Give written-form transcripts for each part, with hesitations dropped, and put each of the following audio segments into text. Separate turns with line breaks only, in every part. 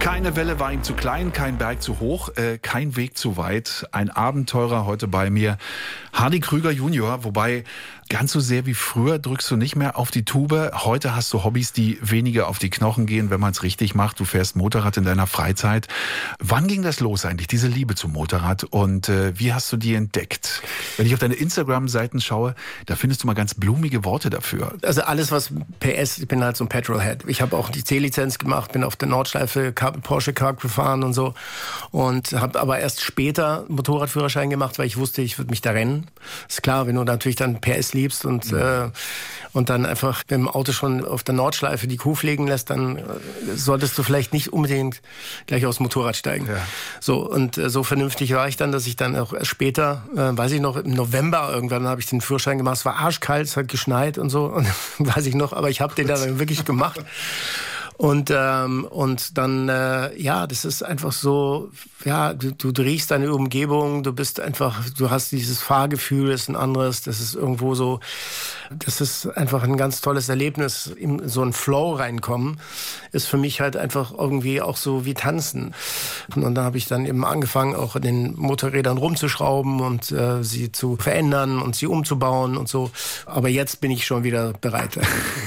Keine Welle war ihm zu klein, kein Berg zu hoch, kein Weg zu weit. Ein Abenteurer heute bei mir, Hardy Krüger Junior. Wobei, ganz so sehr wie früher drückst du nicht mehr auf die Tube. Heute hast du Hobbys, die weniger auf die Knochen gehen, wenn man es richtig macht. Du fährst Motorrad in deiner Freizeit. Wann ging das los eigentlich, diese Liebe zum Motorrad? Und wie hast du die entdeckt? Wenn ich auf deine Instagram-Seiten schaue, da findest du mal ganz blumige Worte dafür.
Also alles, was PS, ich bin halt so ein Petrolhead. Ich habe auch die C-Lizenz gemacht, bin auf der Nordschleife Porsche Carb gefahren und so. Und habe aber erst später Motorradführerschein gemacht, weil ich wusste, ich würde mich da rennen. Ist klar, wenn du natürlich dann PS liebst und dann einfach im Auto schon auf der Nordschleife die Kuh fliegen lässt, dann solltest du vielleicht nicht unbedingt gleich aufs Motorrad steigen. Ja. So, und so vernünftig war ich dann, dass ich dann auch erst später, weiß ich noch, im November irgendwann habe ich den Führerschein gemacht. Es war arschkalt, es hat geschneit und so, und weiß ich noch, aber ich habe den dann wirklich gemacht. Und dann, das ist einfach so, ja, du riechst deine Umgebung, du hast dieses Fahrgefühl, ist ein anderes, das ist irgendwo so, das ist einfach ein ganz tolles Erlebnis. In so einen Flow reinkommen, ist für mich halt einfach irgendwie auch so wie Tanzen. Und da habe ich dann eben angefangen, auch an den Motorrädern rumzuschrauben und sie zu verändern und sie umzubauen und so. Aber jetzt bin ich schon wieder bereit.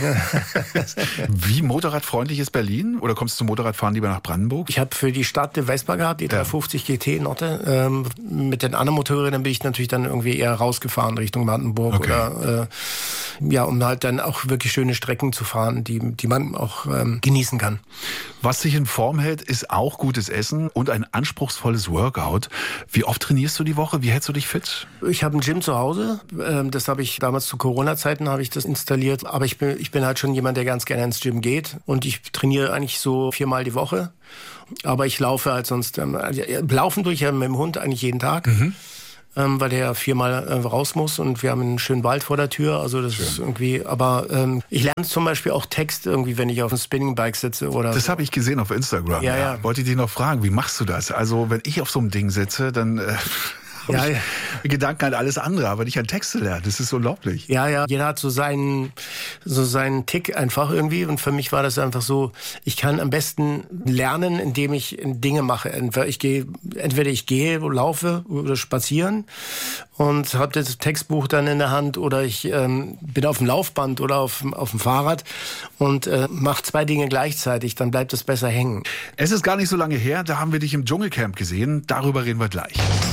Wie motorradfreundlich ist Berlin? Oder kommst du zum Motorradfahren lieber nach Brandenburg?
Ich habe für die Stadt eine Vespa gehabt, die 350 GT Notte. Mit den anderen Motorrädern bin ich natürlich dann irgendwie eher rausgefahren Richtung Brandenburg. Okay. Oder um halt dann auch wirklich schöne Strecken zu fahren, die man auch genießen kann.
Was dich in Form hält, ist auch gutes Essen und ein anspruchsvolles Workout. Wie oft trainierst du die Woche? Wie hältst du dich fit?
Ich habe ein Gym zu Hause. Das habe ich damals zu Corona-Zeiten habe ich das installiert. Aber ich bin halt schon jemand, der ganz gerne ins Gym geht. Und ich trainiere eigentlich so 4-mal die Woche. Aber ich laufe halt sonst, laufen tue ich ja mit dem Hund eigentlich jeden Tag. Mhm. Weil der ja 4-mal raus muss und wir haben einen schönen Wald vor der Tür, also das ist irgendwie, aber ich lerne zum Beispiel auch Text irgendwie, wenn ich auf einem Spinningbike sitze oder.
Das habe ich gesehen auf Instagram. Ja. Wollte ich dich noch fragen, wie machst du das? Also wenn ich auf so einem Ding sitze, dann Gedanken an alles andere, aber nicht an Texte lernen. Das ist unglaublich.
Ja. Jeder hat so seinen Tick einfach irgendwie. Und für mich war das einfach so, ich kann am besten lernen, indem ich Dinge mache. Entweder ich gehe, laufe oder spazieren und habe das Textbuch dann in der Hand oder ich bin auf dem Laufband oder auf dem Fahrrad und mache 2 Dinge gleichzeitig. Dann bleibt es besser hängen.
Es ist gar nicht so lange her, da haben wir dich im Dschungelcamp gesehen. Darüber reden wir gleich.